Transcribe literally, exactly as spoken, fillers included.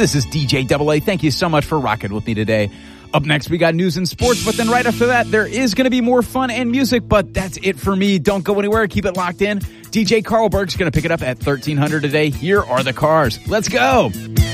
This is D J Double A. Thank you so much for rocking with me today. Up next, we got news and sports, but then right after that, there is going to be more fun and music, but that's it for me. Don't go anywhere. Keep it locked in. D J Carlberg's going to pick it up at thirteen hundred today. Here are the cars. Let's go.